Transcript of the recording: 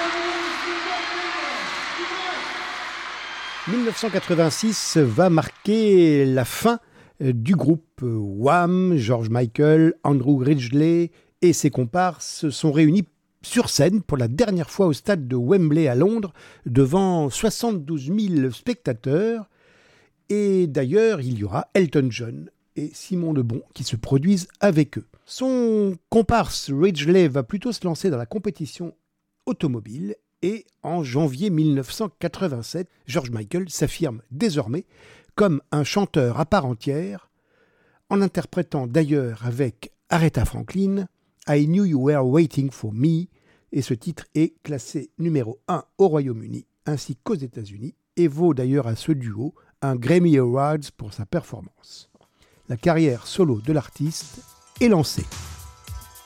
« 1986 va marquer la fin du groupe Wham. George Michael, Andrew Ridgeley et ses comparses se sont réunis sur scène pour la dernière fois au stade de Wembley à Londres devant 72 000 spectateurs. Et d'ailleurs, il y aura Elton John et Simon Le Bon qui se produisent avec eux. Son comparse Ridgeley va plutôt se lancer dans la compétition automobile et en janvier 1987, George Michael s'affirme désormais comme un chanteur à part entière, en interprétant d'ailleurs avec Aretha Franklin « I Knew You Were Waiting for Me » et ce titre est classé numéro 1 au Royaume-Uni ainsi qu'aux États-Unis et vaut d'ailleurs à ce duo un Grammy Awards pour sa performance. La carrière solo de l'artiste est lancée.